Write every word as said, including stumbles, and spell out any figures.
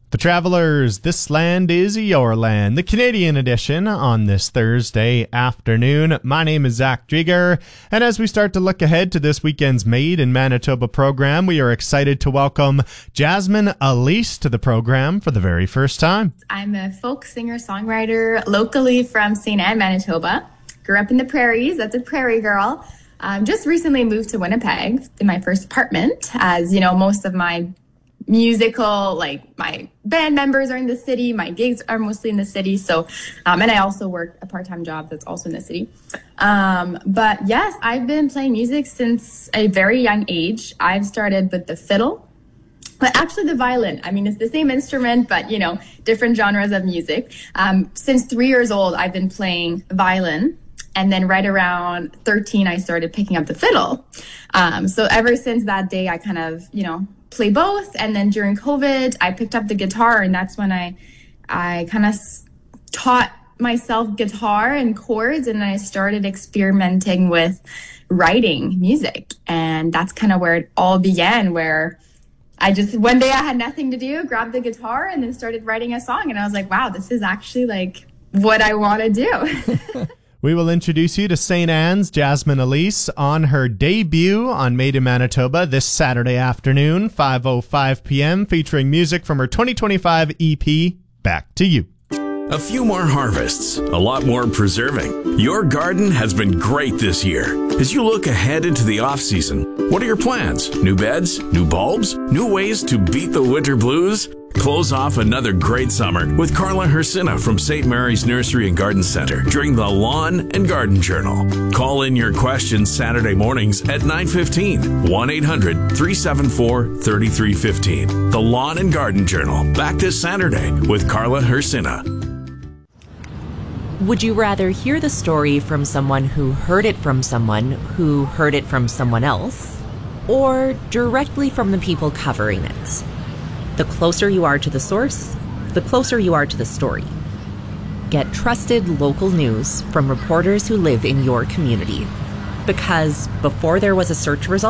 The Travelers, this land is your land, the Canadian edition on this Thursday afternoon. My name is Zach Drieger, and as we start to look ahead to this weekend's Made in Manitoba program, we are excited to welcome Jasmine Elise to the program for the very first time. I'm a folk singer-songwriter locally from Saint Anne, Manitoba. Grew up in the prairies, that's a prairie girl. Um, just recently moved to Winnipeg in my first apartment, as you know, most of my musical, like my band members are in the city, my gigs are mostly in the city. So, um, and I also work a part-time job that's also in the city. Um, but yes, I've been playing music since a very young age. I've started with the fiddle, but actually the violin. I mean, it's the same instrument, but you know, different genres of music. Um, since three years old, I've been playing violin. And then right around thirteen, I started picking up the fiddle. Um, so ever since that day, I kind of, you know, play both. And then during COVID, I picked up the guitar, and that's when I, I kind of taught myself guitar and chords, and I started experimenting with writing music. And that's kind of where it all began, where I just, one day I had nothing to do, grabbed the guitar and then started writing a song. And I was like, wow, this is actually like what I want to do. We will introduce you to Saint Anne's Jasmine Elise on her debut on Made in Manitoba this Saturday afternoon, five oh five p.m., featuring music from her twenty twenty-five E P, Back to You. A few more harvests, a lot more preserving. Your garden has been great this year. As you look ahead into the off-season, what are your plans? New beds? New bulbs? New ways to beat the winter blues? Close off another great summer with Carla Hersina from Saint Mary's Nursery and Garden Center during the Lawn and Garden Journal. Call in your questions Saturday mornings at nine fifteen, one eight hundred, three seven four, three three one five. The Lawn and Garden Journal, back this Saturday with Carla Hersina. Would you rather hear the story from someone who heard it from someone who heard it from someone else, or directly from the people covering it? The closer you are to the source, the closer you are to the story. Get trusted local news from reporters who live in your community. Because before there was a search result,